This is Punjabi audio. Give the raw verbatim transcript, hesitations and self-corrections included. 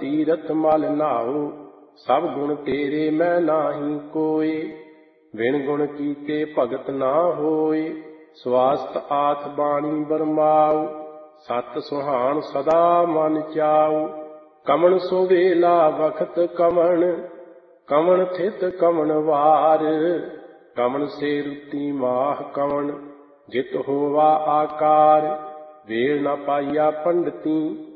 ਤੀਰਥ ਮਲ ਨਾਉ। ਸਭ ਗੁਣ ਤੇਰੇ ਮੈਂ ਨਾਹੀ ਕੋਇ, ਬਿਨ ਗੁਣ ਕੀਤੇ ਭਗਤ ਨਾ ਹੋਇ। ਸਵਾਸਤ ਆਥ ਬਾਣੀ ਬਰਮਾਉ, ਸਤ ਸੁਹਾਣ ਸਦਾ ਮਨ ਚਾਉ। ਕਮਣ ਸੋ ਵੇਲਾ ਵਖਤ ਕਮਣ, ਕਮਣ ਥਿਤ ਕਮਣ ਵਾਰ। ਕਮਣ ਸੇ ਰੁਤੀ ਮਾਹ ਕਮਣ, ਜਿਤ ਹੋਵਾ ਆਕਾਰ। ਵੇਲ ਨ ਪਾਈਆ ਪੰਡਤੀ